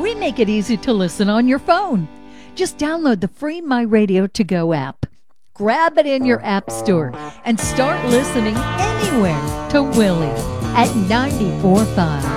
We make it easy to listen on your phone. Just download the free My Radio To Go app. Grab it in your app store and start listening anywhere to Willie at 94.5.